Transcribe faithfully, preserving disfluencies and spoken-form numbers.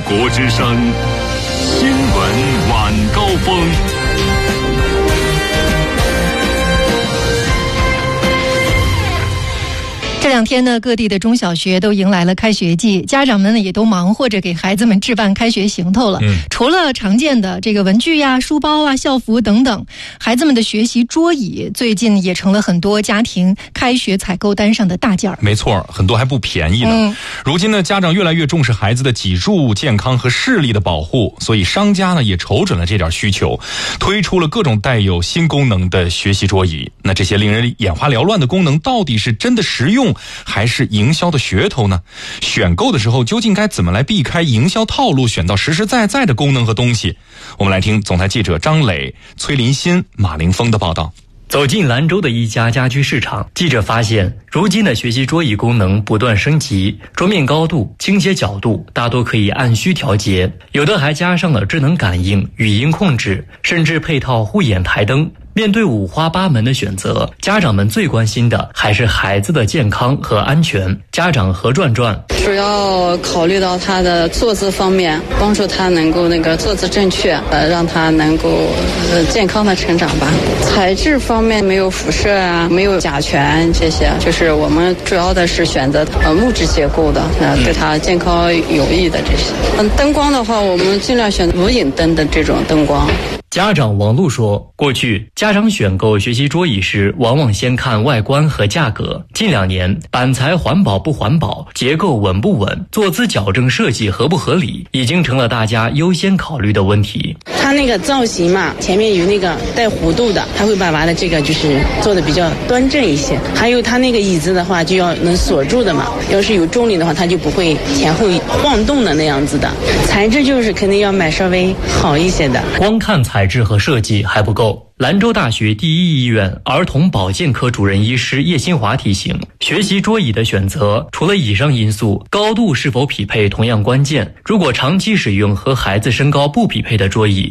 国之声新闻晚高峰。 这两天呢，各地的中小学都迎来了开学季，家长们呢也都忙活着给孩子们置办开学行头了。嗯，除了常见的这个文具呀、书包啊、校服等等，孩子们的学习桌椅最近也成了很多家庭开学采购单上的大件儿。 没错，很多还不便宜呢。嗯，如今呢，家长越来越重视孩子的脊柱健康和视力的保护，所以商家呢也瞅准了这点需求，推出了各种带有新功能的学习桌椅。那这些令人眼花缭乱的功能，到底是真的实用还是营销的噱头呢？选购的时候究竟该怎么来避开营销套路，选到实实在在的功能和东西？我们来听总台记者张磊、崔林新、马凌峰的报道。 走进兰州的一家家居市场，记者发现，如今的学习桌椅功能不断升级，桌面高度、倾斜角度大多可以按需调节，有的还加上了智能感应、语音控制，甚至配套护眼台灯。面对五花八门的选择，家长们最关心的还是孩子的健康和安全。家长何转转主要考虑到他的坐姿方面，帮助他能够那个坐姿正确，呃，让他能够呃健康的成长吧。材质方面没有辐射啊，没有甲醛这些，就是我们主要的是选择呃木质结构的，呃，对他健康有益的这些。嗯，灯光的话，我们尽量选无影灯的这种灯光。 家长王璐说，过去家长选购学习桌椅时往往先看外观和价格，近两年板材环保不环保、结构稳不稳、坐姿矫正设计合不合理，已经成了大家优先考虑的问题。 它那个造型嘛，前面有那个带弧度的，它会把娃的这个就是做的比较端正一些。还有它那个椅子的话，就要能锁住的嘛，要是有重力的话，它就不会前后晃动的那样子的。材质就是肯定要买稍微好一些的。 光看材质和设计还不够。兰州大学第一医院儿童保健科主任医师叶新华提醒，学习桌椅的选择除了以上因素，高度是否匹配同样关键。如果长期使用和孩子身高不匹配的桌椅，